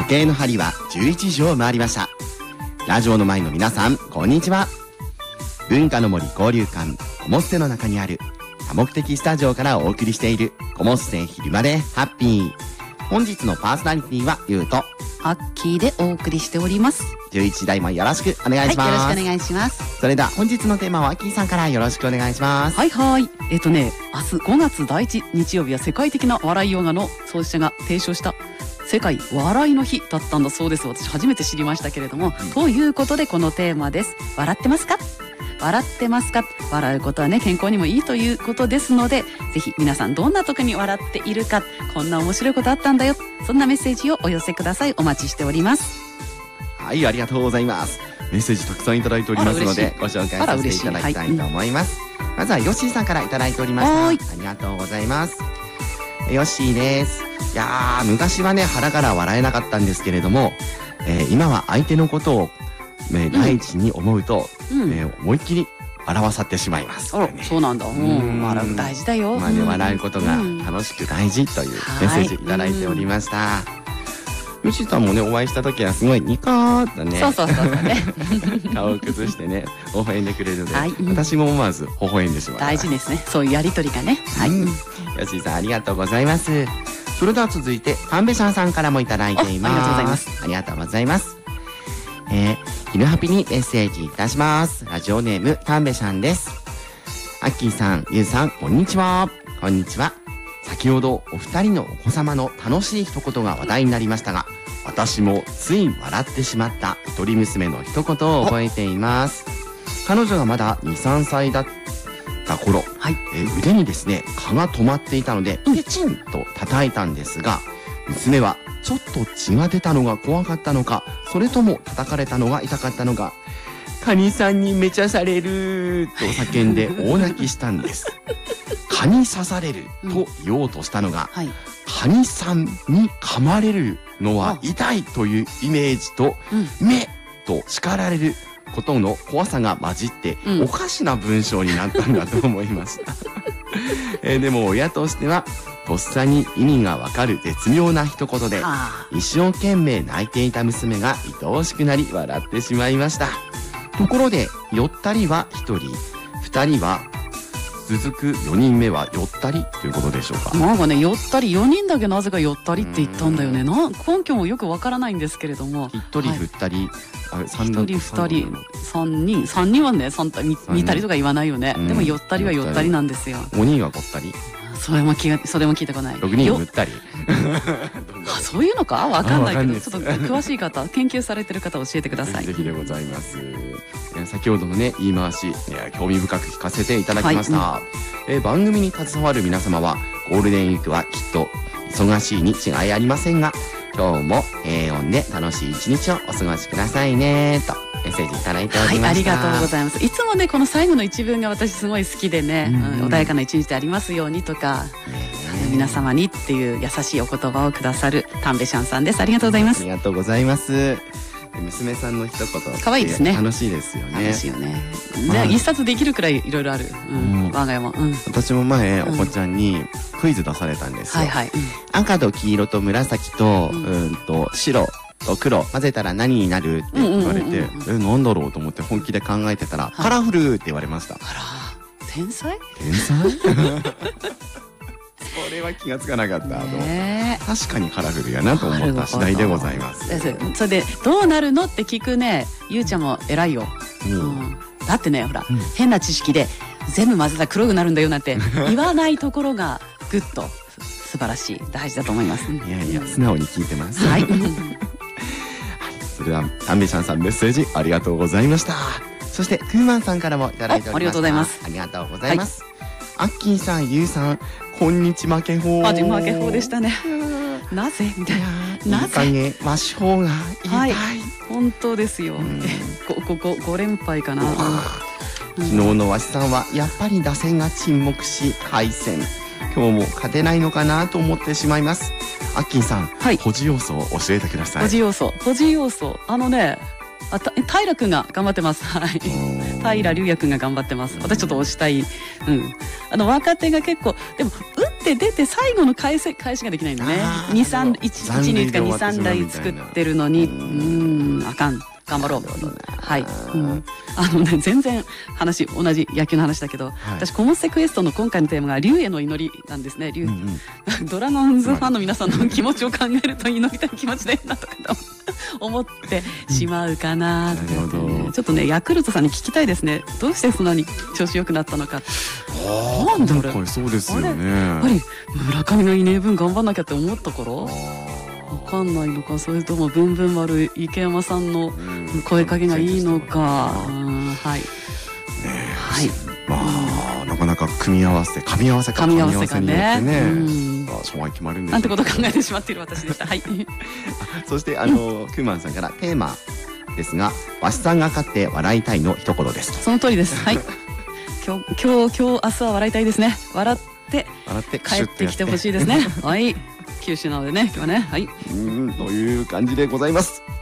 計の針は11時を回りました。ラジオの前の皆さん、こんにちは。文化の森交流館コモッセの中にある多目的スタジオからお送りしているコモッセ昼間でハッピー。本日のパーソナリティはゆうとアッキーでお送りしております。 11時台もよろしくお願いします。 はい、よろしくお願いします。 それでは本日のテーマはアッキーさんからよろしくお願いします。 はいはい。明日5月第1日曜日は世界的な笑いヨガの創始者が提唱した世界笑いの日だったんだそうです。私初めて知りましたけれども、ということでこのテーマです。笑ってますか？笑ってますか？笑うことはね、健康にもいいということですので、ぜひ皆さんどんな時に笑っているか、こんな面白いことあったんだよ、そんなメッセージをお寄せください。お待ちしております。 はい、ありがとうございます。メッセージたくさんいただいておりますのでご紹介させていただきたいと思います。まずはヨッシーさんからいただいておりました。ありがとうございます。ヨッシーです。いやー、昔はね腹から笑えなかったんですけれども、今は相手のことを第一に思うと、思いっきり笑わさってしまいます、 ね。そうなんだ。笑う大事だよ。 まあね、笑うことが楽しく大事というメッセージいただいておりました。ヨシさんもね、お会いした時はすごいニコーっとね、 そうね顔を崩してね、微笑んでくれるので、私も思わず微笑んでしまいます。 大事ですね。そういうやりとりがね。はい。 ヨシさんありがとうございます。それでは続いてパンベシャンさんからもいただいています。 ありがとうございます。 ありがとうございます。犬ハピにメッセージいたします。ラジオネームパンベシャンです。アッキーさん、ゆうさん、こんにちは。こんにちは。先ほどお二人のお子様の楽しい一言が話題になりましたが、私もつい笑ってしまった一人娘の一言を覚えています。彼女がまだ 2,3 歳だった頃、腕にですね蚊が止まっていたのでペチンと叩いたんですが、娘はちょっと血が出たのが怖かったのか、それとも叩かれたのが痛かったのか、カニさんにめちゃされると叫んで大泣きしたんです。蚊に刺されると言おうとしたのが、カニさんに噛まれるのは痛いというイメージと、目と叱られることの怖さが混じって、おかしな文章になったんだと思いました。でも親としてはとっさに意味がわかる絶妙な一言で、一生懸命泣いていた娘が愛おしくなり笑ってしまいました。ところでよったりは1人、2人は続く4人目はよったりということでしょうか。 なんかね、よったり4人だけなぜかよったりって言ったんだよね。根拠もよくわからないんですけれども、 1人2人、 1人2人3人はね、見たりとか言わないよね。でもよったりはよったりなんですよ。 5人はごったり、 それも聞いてこない。 6人はぐったりそういうのかわかんないけど、ちょっと詳しい方、研究されてる方教えてください。 ぜひでございます。先ほどのね言い回し、興味深く聞かせていただきました。番組に携わる皆様はゴールデンウィークはきっと忙しいに違いありませんが、今日も平穏で楽しい一日をお過ごしくださいねとメッセージいただいておりました。 ありがとうございます。いつもねこの最後の一文が私すごい好きでね、穏やかな一日でありますようにとか、皆様にっていう優しいお言葉をくださるタンベシャンさんです。ありがとうございます。 ありがとうございます。娘さんの一言可愛いですね。 楽しいですよね。 楽しいよね。一冊できるくらいいろいとある。我が家も。 私も前お子ちゃんにクイズ出されたんですよ。赤と黄色と紫と白と黒混ぜたら何になるって言われて、なんだろうと思って本気で考えてたら、カラフルって言われました。 あら、天才？ 天才？それは気がつかなかった。確かにカラフルやなと思った次第でございます。 それでどうなるのって聞くね、ゆうちゃんも偉いよ。だってね、ほら、変な知識で全部混ぜたら黒くなるんだよなんて言わないところがグッと素晴らしい、大事だと思います。 いやいや、素直に聞いてます。 はい。 それではタンベシャンさん、メッセージありがとうございました。そしてクーマンさんからもいただいておりました。 ありがとうございます。 ありがとうございます。アッキーさん、ゆうさん、こんにち負け法。 負け法でしたね。なぜみたいな。 いい加減わしほうが言いたい。 本当ですよ。5連敗かな。 昨日のわしさんはやっぱり打線が沈黙し敗戦。今日も勝てないのかなと思ってしまいます。アッキーさん、保持要素を教えてください。 保持要素。平くんが頑張ってます。平龍也くんが頑張ってます。私ちょっと推したい。若手が結構でも打って出て最後の返しができないのね。 あー 1、2とか2、3台作ってるのに、あかん。頑張ろう。はい。全然同じ野球の話だけど、私、コモセクエストの今回のテーマが、竜への祈りなんですね。ドラゴンズファンの皆さんの気持ちを考えると祈りたい気持ちでなとか思ってしまうかなって。ちょっとね、ヤクルトさんに聞きたいですね。どうしてそんなに調子良くなったのか。 なんだろう。そうですよね。 やっぱり村上がいねえ分頑張んなきゃって思ったから。わかんないのか、それともブンブン丸池山さんの声かけがいいのか。はい。 まあなかなか噛み合わせがね。によってね、勝敗決まるんです。 なんてことを考えてしまっている私でした。はい。 そしてクーマンさんからテーマですが、わしさんが勝って笑いたいの一言です。 その通りです。はい。今日明日は笑いたいですね。笑って帰ってきてほしいですね。はい。九州なのでね、今日はね。はい。 という感じでございます。